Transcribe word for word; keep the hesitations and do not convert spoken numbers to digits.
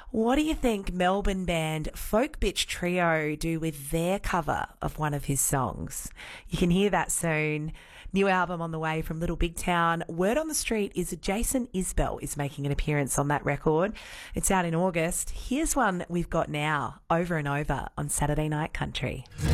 What do you think Melbourne band Folk Bitch Trio do with their cover of one of his songs? You can hear that soon. New album on the way from Little Big Town. Word on the street is that Jason Isbell is making an appearance on that record. It's out in August. Here's one we've got now, Over and Over on Saturday Night Country.